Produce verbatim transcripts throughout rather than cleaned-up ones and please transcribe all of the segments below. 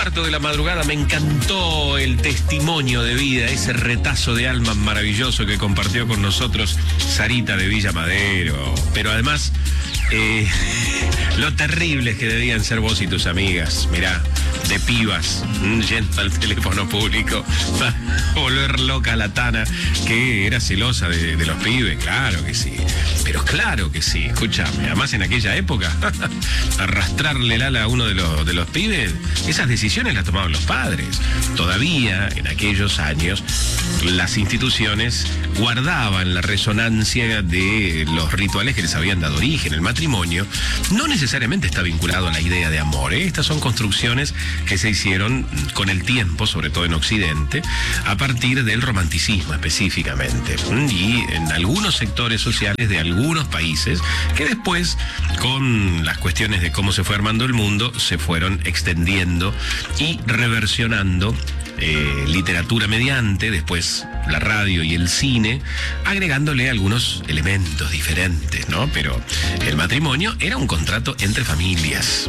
Cuarto de la madrugada, me encantó el testimonio de vida, ese retazo de alma maravilloso que compartió con nosotros Sarita de Villa Madero. Pero además, eh, lo terribles que debían ser vos y tus amigas. Mirá, de pibas, yendo al teléfono público, para volver loca a la Tana, que era celosa de, de los pibes, claro que sí. Pero claro que sí, escúchame, además en aquella época, arrastrarle el ala a uno de los, de los pibes, esas decisiones las tomaban los padres. Todavía, en aquellos años, las instituciones guardaban la resonancia de los rituales que les habían dado origen. El matrimonio no necesariamente está vinculado a la idea de amor, ¿eh? Estas son construcciones que se hicieron con el tiempo, sobre todo en Occidente, a partir del romanticismo específicamente. Y en algunos sectores sociales de algunos países que después, con las cuestiones de cómo se fue armando el mundo, se fueron extendiendo y reversionando eh, literatura mediante, después la radio y el cine, agregándole algunos elementos diferentes, ¿no? Pero el matrimonio era un contrato entre familias,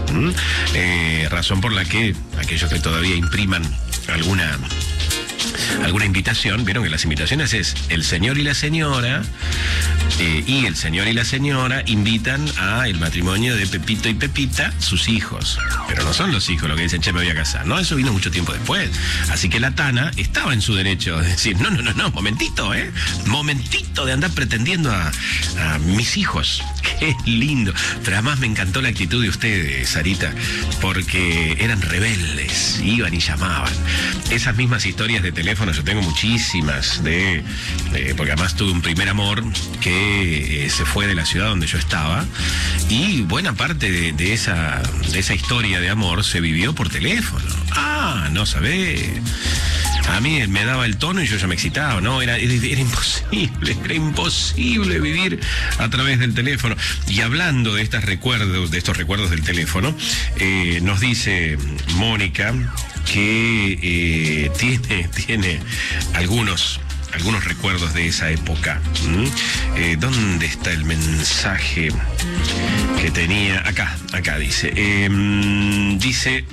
eh, razón por la que aquellos que todavía impriman alguna alguna invitación, vieron que las invitaciones es el señor y la señora, eh, y el señor y la señora invitan a el matrimonio de Pepito y Pepita, sus hijos. Pero no son los hijos los que dicen, che, me voy a casar. No, eso vino mucho tiempo después. Así que la Tana estaba en su derecho de decir, no, no, no, no, momentito, ¿eh? Momentito de andar pretendiendo a, a mis hijos. Qué lindo. Pero además me encantó la actitud de ustedes, Sarita, porque eran rebeldes, iban y llamaban. Esas mismas historias de teléfono yo tengo muchísimas, de, de porque además tuve un primer amor que eh, se fue de la ciudad donde yo estaba, y buena parte de, de, esa, de esa historia de amor se vivió por teléfono. Ah, no sabés. A mí me daba el tono y yo ya me excitaba, ¿no? Era, era, era imposible, era imposible vivir a través del teléfono. Y hablando de estos recuerdos, de estos recuerdos del teléfono, eh, nos dice Mónica que eh, tiene, tiene algunos, algunos recuerdos de esa época. ¿Mm? Eh, ¿Dónde está el mensaje que tenía? Acá, acá dice. Eh, dice...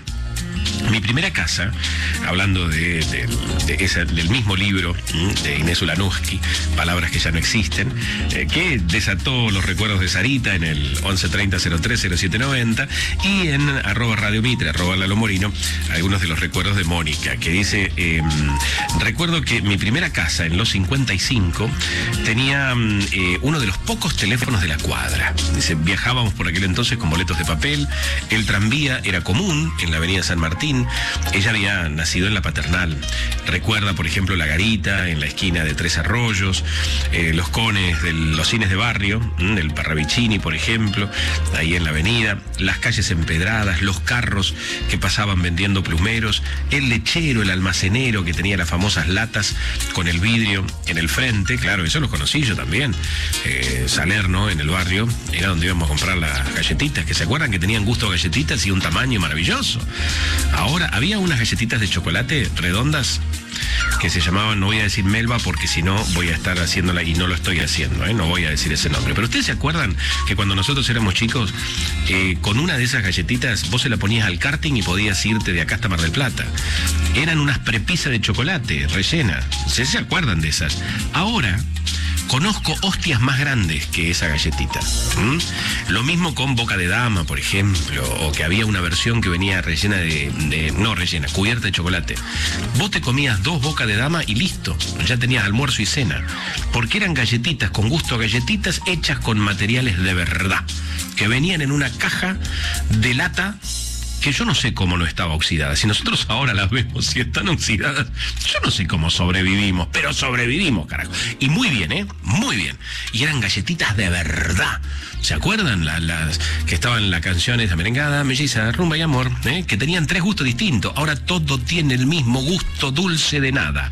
Mi primera casa, hablando de, de, de esa, del mismo libro de Inés Ulanovsky, Palabras que ya no existen, eh, que desató los recuerdos de Sarita en el once treinta cero tres cero siete noventa, y en arroba Radio Mitre, arroba Lalo Morino, algunos de los recuerdos de Mónica, que dice, eh, recuerdo que mi primera casa en los cincuenta y cinco tenía eh, uno de los pocos teléfonos de la cuadra. Dice, viajábamos por aquel entonces con boletos de papel, el tranvía era común en la avenida San Martín. Ella había nacido en la Paternal. Recuerda, por ejemplo, la garita en la esquina de Tres Arroyos, eh, los cones de los cines de barrio, mmm, el Parravicini, por ejemplo, ahí en la avenida, las calles empedradas, los carros que pasaban vendiendo plumeros, el lechero, el almacenero que tenía las famosas latas con el vidrio en el frente. Claro, eso los conocí yo también. Eh, Salerno, en el barrio, era donde íbamos a comprar las galletitas, que se acuerdan que tenían gusto a galletitas y un tamaño maravilloso. Ahora, había unas galletitas de chocolate redondas que se llamaban, no voy a decir Melba porque si no voy a estar haciéndola y no lo estoy haciendo, ¿eh? No voy a decir ese nombre. Pero ustedes se acuerdan que cuando nosotros éramos chicos, eh, con una de esas galletitas vos se la ponías al karting y podías irte de acá hasta Mar del Plata. Eran unas prepisas de chocolate rellenas. ¿Se, se acuerdan de esas? Ahora conozco hostias más grandes que esa galletita. ¿Mm? Lo mismo con boca de dama, por ejemplo, o que había una versión que venía rellena de, de... no rellena, cubierta de chocolate. Vos te comías dos bocas de dama y listo, ya tenías almuerzo y cena. Porque eran galletitas con gusto a galletitas hechas con materiales de verdad, que venían en una caja de lata que yo no sé cómo no estaba oxidada. Si nosotros ahora las vemos y están oxidadas, yo no sé cómo sobrevivimos, pero sobrevivimos, carajo. Y muy bien, ¿eh? Muy bien. Y eran galletitas de verdad. ¿Se acuerdan? Las, las que estaban en la canción esa merengada, melliza, rumba y amor, ¿eh? Que tenían tres gustos distintos. Ahora todo tiene el mismo gusto dulce de nada.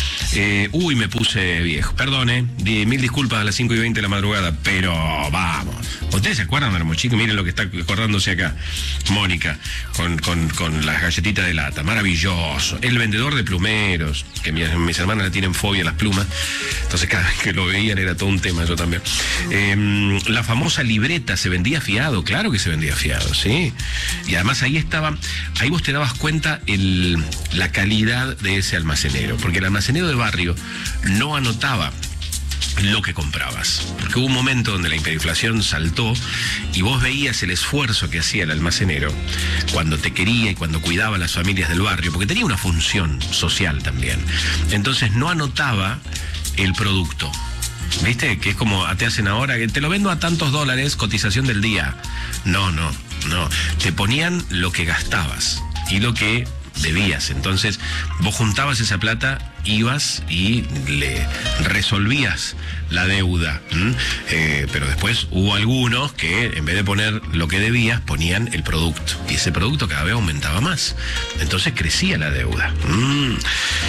Eh, uy, me puse viejo. Perdone, di, mil disculpas a las cinco y veinte de la madrugada, pero vamos. ¿Ustedes se acuerdan, éramos chicos? Miren lo que está acordándose acá Mónica. con, con, con las galletitas de lata, maravilloso. El vendedor de plumeros, que mis, mis hermanas le tienen fobia a las plumas, entonces cada vez que lo veían era todo un tema, yo también. Eh, la famosa libreta, se vendía fiado, claro que se vendía fiado, sí. Y además ahí estaba, ahí vos te dabas cuenta el, la calidad de ese almacenero, porque el almacenero de barrio no anotaba lo que comprabas, porque hubo un momento donde la hiperinflación saltó y vos veías el esfuerzo que hacía el almacenero cuando te quería y cuando cuidaba a las familias del barrio, porque tenía una función social también. Entonces no anotaba el producto, ¿viste? Que es como te hacen ahora, que te lo vendo a tantos dólares, cotización del día. No, no, no. Te ponían lo que gastabas y lo que debías. Entonces vos juntabas esa plata, ibas y le resolvías la deuda. ¿Mm? Eh, pero después hubo algunos que en vez de poner lo que debías, ponían el producto. Y ese producto cada vez aumentaba más. Entonces crecía la deuda. Mm,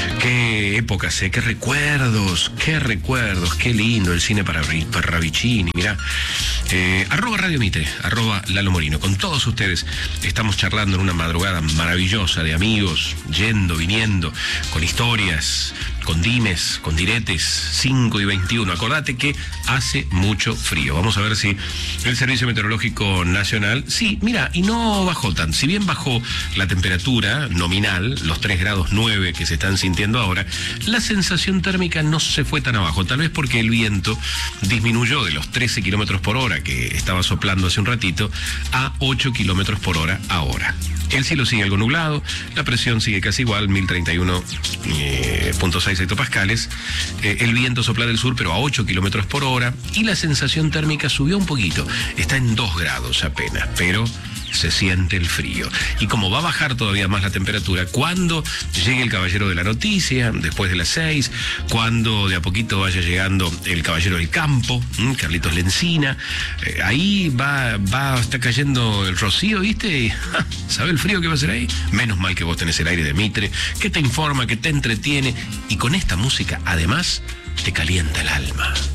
qué épocas, ¿eh? Qué recuerdos, qué recuerdos, qué lindo el cine para, para Ravicini. Mirá, eh, arroba Radio Mitre, arroba Lalo Morino. Con todos ustedes estamos charlando en una madrugada maravillosa de amigos, yendo, viniendo, con historias, con dimes, con diretes, cinco y veintiuno. Acordate que hace mucho frío. Vamos a ver si el Servicio Meteorológico Nacional, sí, mira, y no bajó tan, si bien bajó la temperatura nominal, los tres grados nueve que se están sintiendo ahora, la sensación térmica no se fue tan abajo, tal vez porque el viento disminuyó de los trece kilómetros por hora que estaba soplando hace un ratito a ocho kilómetros por hora ahora. El cielo sigue algo nublado, la presión sigue casi igual, mil treinta y uno punto seis hectopascales, eh, el viento sopla del sur pero a ocho kilómetros por hora y la sensación térmica subió un poquito, está en dos grados apenas, pero se siente el frío. Y como va a bajar todavía más la temperatura, cuando llegue el caballero de la noticia, después de las seis, cuando de a poquito vaya llegando el caballero del campo, ¿m? Carlitos Lencina, eh, ahí va, va a estar cayendo el rocío, ¿viste? Y, ja, ¿sabe el frío que va a ser ahí? Menos mal que vos tenés el aire de Mitre, que te informa, que te entretiene, y con esta música, además, te calienta el alma.